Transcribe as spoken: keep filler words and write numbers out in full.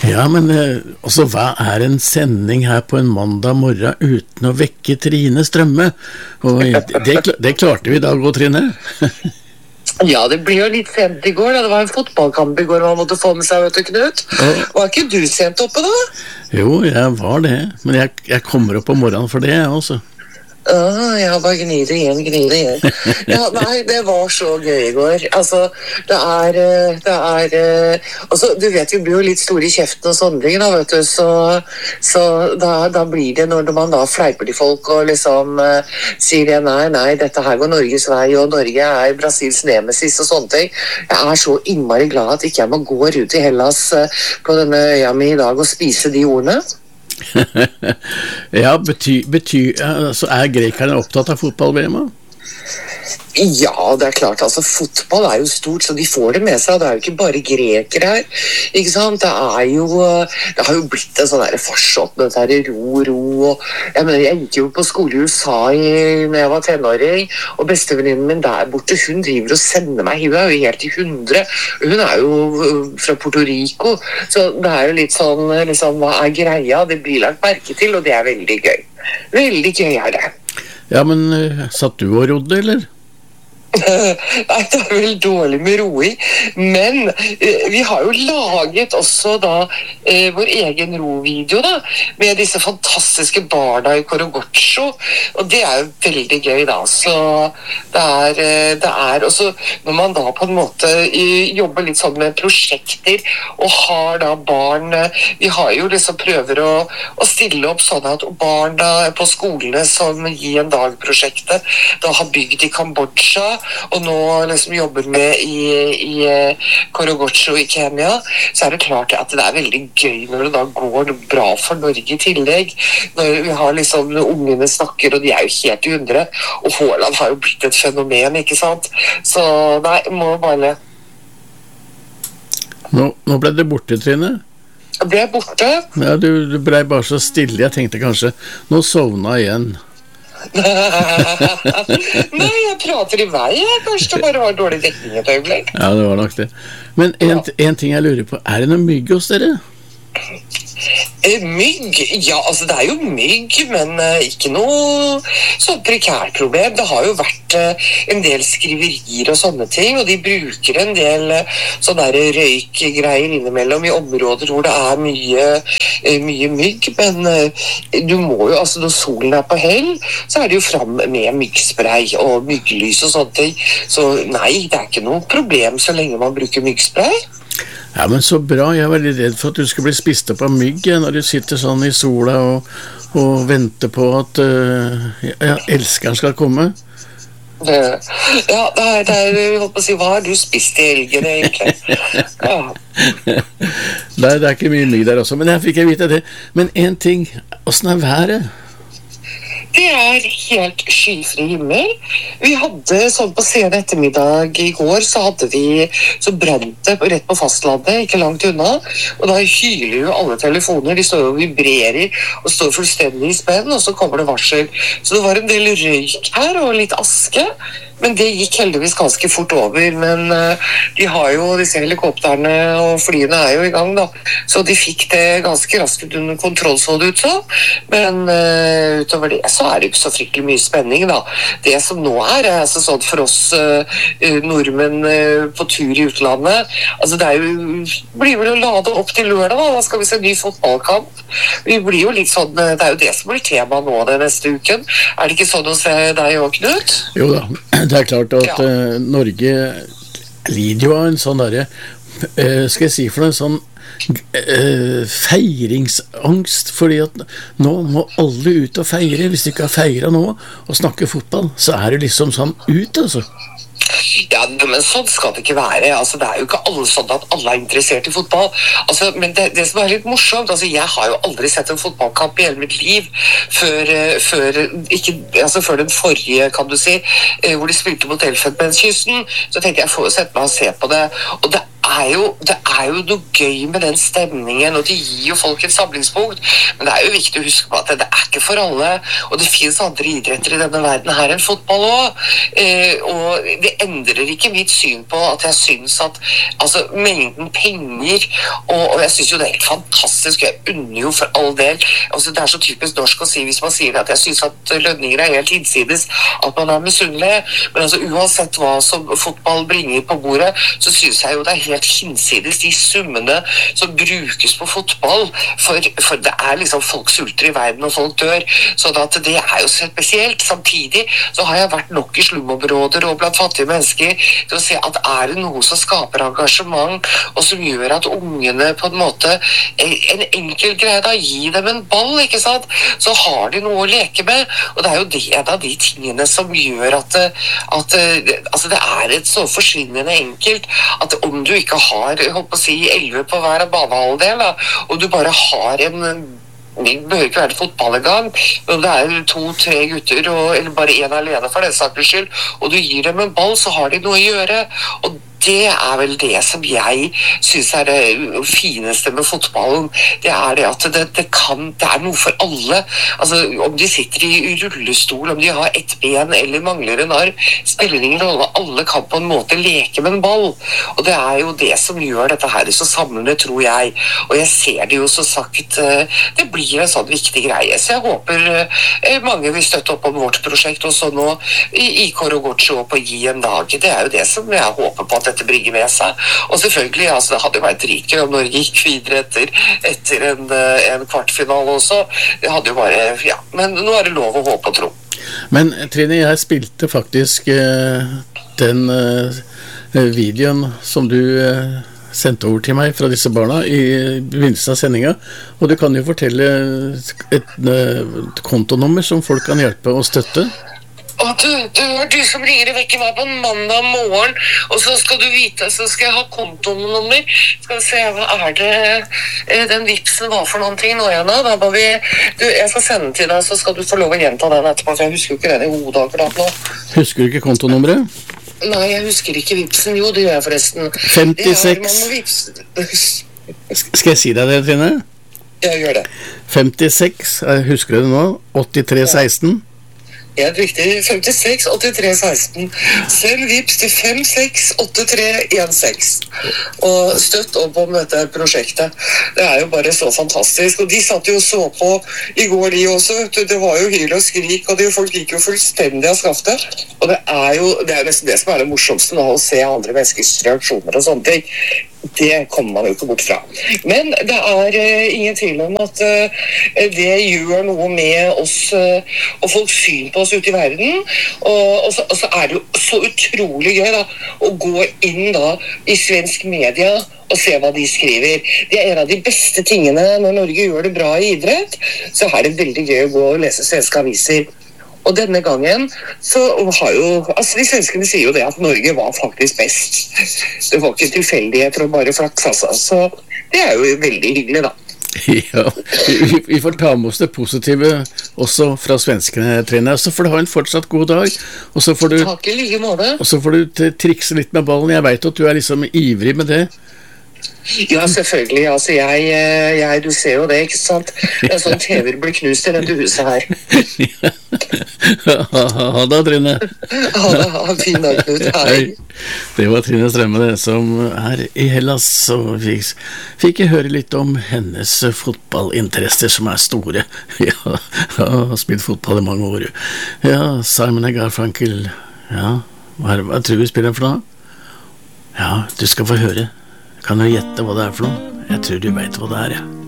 Ja, men eh, altså, hva er en sending her på en mandag morgen uten å vekke Trine Strømme? Og det, det klarte vi i dag også, Trine. Ja, det blir jo litt sent i går da. Det var en fotballkamp i går man måtte få med seg, vet du, Knut. Og, var ikke du sent oppe da? Jo, jeg var det. Men jeg, jeg kommer opp om morgenen for det, jeg også. Ah, jeg bare gnir det igjen, gnir det igjen. Ja, nei, det var så gøy i går. Altså, det er, det er, altså, du vet, vi blir jo litt store i kjeften og sånne ting, da, vet du, så, så da, da blir det når man da fleiper til folk og liksom uh, sier det, nei, nei, dette her går Norges vei, og Norge er Brasils nemesis og sånne ting. Jeg er så innmari glad at ikke jeg må gå ut i Hellas uh, på denne øya mi i dag og spise de ordene. Ja, betyr, betyr altså, er grekerne opptatt av fotball-V M? Ja, det er klart, altså fotball er jo stort, så de får det med seg. Det er jo ikke bare grekere her, ikke sant? Det er jo, det har jo blitt en sånn der farsott med dette her ro, ro, og jeg mener, jeg gikk jo på skole i U S A i, når jeg var tenåring, og bestevenninnen min der borte, hun driver og sender meg, hun er jo helt i hundre, hun er jo fra Puerto Rico, så det er jo litt sånn, liksom, hva er greia? Det blir lagt merke til, og det er veldig gøy. Veldig gøy er det. Ja, men uh, satt du og rodde, eller? Nei, det er vel dårlig med roing, men eh, vi har jo laget også da eh, vår egen rovideo da, med disse fantastiske barna i Korogoccio, og det er jo veldig gøy da, så det er, eh, det er også når man da på en måte eh, jobber litt sånn med prosjekter og har da barn, eh, vi har jo liksom prøver å, å stille opp sånn at barn da på skolene som gir en dag-prosjektet da har bygd i Kambodsja og nå liksom jobber med i, i Korogoccio i Kenya, så er det klart at det er veldig gøy når det da går bra for Norge i tillegg. Når vi har liksom, ungene snakker, og de er jo helt i hundre, og Haaland har jo blitt et fenomen, ikke sant? Så nei, må bare... Nå, nå ble det borte, Trine. Det er borte. Ja, du, du ble bare så stille, jeg tenkte kanskje, nå sovna igjen. Nei, jeg prater i vei. Kanskje det bare var dårlig dekning et øyeblikk. Ja, det var nok det. Men en, ja. en ting jeg lurer på, er det noen mygg hos dere? Mygg? Ja, altså det er jo mygg, men uh, ikke noe sånn prekært problem. Det har jo vært uh, en del skriverier og sånne ting, og de bruker en del uh, sånne der røykgreier innimellom i områder hvor det er mye, uh, mye mygg, men uh, du må jo, altså når solen er på hell, så er det jo fram med myggspray og mygglys og sånne ting. Så nei, det er ikke noe problem så lenge man bruker myggspray. Ja, men så bra. Jeg er veldig redd for at du skal bli spist opp av mygg når du sitter sånn i sola og, og venter på at uh, ja, elskeren skal komme. Ja, det er, det er, jeg håper å si, hva har du spist i helgen egentlig? Ja. Nei, det er ikke mye mygg der også, men jeg fikk jeg vite det. Men en ting, hvordan er været? Det er helt skyfri himmel. Vi hadde sånn på sen ettermiddag i går, så hadde vi, så brant det rett på fastlandet, ikke langt unna, og da hyler jo alle telefoner, de står og vibrerer og står fullstendig i spenn, og så kommer det varsel. Så det var en del røyk her og litt aske, men det gikk heldigvis ganske fort over, men uh, de har jo disse helikopterne og flyene er jo i gang da, så de fikk det ganske raskt under kontroll, så det ut så, men uh, utover det så er det ikke så fryktelig mye spenning da. Det som nå er, er altså sånn for oss uh, nordmenn uh, på tur i utlandet, altså det er jo, blir vel å lade opp til lørdag da, da skal vi se en ny fotballkamp. Vi blir jo litt sånn, det er jo det som blir tema nå den neste uken. Er det ikke sånn å se deg og Knut? Jo da, det er klart at ja. uh, Norge lider jo av en sånn der, uh, skal jeg si for en sånn uh, feiringsangst, fordi at nå må alle ut og feire. Hvis du ikke har feiret nå og snakker fotball, så er det liksom sånn ut, altså. Ja, men sånn skal det ikke være. Altså, det er jo ikke alle sånn at alle er interessert i fotball. Altså, men det, det som er litt morsomt, altså, jeg har jo aldri sett en fotballkamp i hele mitt liv før, før, ikke, altså, før den forrige, kan du si, hvor de spilte mot Elfenbenskysten. Så tenkte jeg, jeg får jo sette meg og se på det. Og det er jo, det er jo noe gøy med den stemningen, og det gir jo folk et samlingspunkt, men det er jo viktig å huske på at det, det er ikke for alle, og det finnes andre idretter i denne verden her enn fotball også, eh, og det endrer ikke mitt syn på at jeg synes at altså, mengden penger, og, og jeg synes jo det er helt fantastisk, jeg unner jo for all del, altså, det er så typisk norsk å si hvis man sier at jeg synes at lønninger er helt innsides, at man er misunnelig, men altså uansett hva som fotball bringer på bordet, så synes jeg jo det er helt hinsides de summene som brukes på fotball, for, for det er liksom folk sulter i verden og folk dør, så at det er jo spesielt. Samtidig så har jeg vært nok i slumområder og blant fattige mennesker til å se at er det noe som skaper engasjement og som gjør at ungene på en måte, en enkel greie da, gi dem en ball, ikke sant? Så har de noe å leke med, og det er jo det en av de tingene som gjør at, at altså det er et så forsvinnende enkelt at om du ikke har, jeg håper å si, elleve på hver banehalvdel, da, og du bare har en, det behøver ikke være fotball en gang, men det er to-tre gutter, og, eller bare en alene for den sakens skyld, og du gir dem en ball, så har de noe å gjøre, og det er vel det som jeg synes er det fineste med fotballen. Det er det at det, det kan, det er noe for alle. Altså, om de sitter i rullestol, om de har ett ben eller mangler en arm, spiller ingen rolle. Alle kan på en måte leke med en ball. Og det er jo det som gjør dette her så samlende, tror jeg. Og jeg ser det jo så sagt, det blir en sånn viktig greie. Så jeg håper mange vil støtte opp om vårt prosjekt, og så nå i Korogotcho på Gi en dag. Det er jo det som jeg håper på at dette bringer med seg. Og selvfølgelig, altså, det hadde jo vært riktig om Norge gikk videre etter, etter en, en kvartfinale også. Det hadde jo bare, ja, men nå er det lov å håpe og tro. Men Trine, jeg spilte faktisk uh, den uh, videoen som du uh, sendte over til meg fra disse barna i begynnelsen av sendinga, og du kan jo fortelle et, et, et kontonummer som folk kan hjelpe og støtte. Og du, du er du som ringer og vekker meg på en mandag morgen, og så skal du vite, så skal jeg ha kontonummer. Skal vi se, hva er det den vipsen var for noen ting nå igjen da? Da må vi, du, jeg skal sende den til deg, så skal du få lov å gjenta den etterpå, for jeg husker jo ikke den i hodet akkurat nå. Husker du ikke kontonummeret? Nei, jeg husker ikke vipsen. Jo, det gjør jeg forresten. femtiseks. Skal jeg si deg det, Trine? Jeg gjør det. femtiseks, husker du det nå? åttitre seksten. Helt riktig, femtiseks åttitre seksten. Selv vips til fem seks åtte tre en seks. Og støtt opp om dette prosjektet. Det er jo bare så fantastisk. Og de satt jo og så på i går, de også. Det var jo hyl og skrik, og de folk gikk jo fullstendig av skaftet. Og det er jo det er nesten det som er det morsomste nå, å se andre menneskers reaksjoner og sånne ting. Det kommer man jo ikke bort fra. Men det er uh, ingen tvil om at uh, det gjør noe med oss uh, og folks syn på oss ute i verden. Og, og, så, og så er det jo så utrolig gøy da, å gå inn da i svensk media og se hva de skriver. Det er en av de beste tingene når Norge gjør det bra i idrett, så er det veldig gøy å gå og lese svenske aviser. Og denne gangen så har jo, altså de svenskene sier jo det at Norge var faktisk best. Det var ikke tilfeldigheter og bare flaks, altså. Så det er jo veldig hyggelig da. Ja, vi, vi får ta med oss det positive også fra svenskene, Trine. Så får du ha en fortsatt god dag, og så får du, Takk i like måte. Og så får du trikse litt med ballen. Jeg vet at du er liksom ivrig med det. Ja, selvfølgelig. Altså, jeg, jeg, du ser jo det, ikke sant? Det er sånn T V-er blir knust i dette huset her. Ha det, Trine. Ha det, ha fin dag, Knut. Hei. Det var Trine Strømme det, som er i Hellas, og vi fikk høre litt om hennes fotballinteresser som er store. Ja, har spilt fotball i mange år. Ja, Simon and Garfunkel. Ja, hva, hva tror du vi spiller for noe? Ja, du skal få høre. Kan du gjette hva det er for noe? Jeg tror du vet hva det er, ja.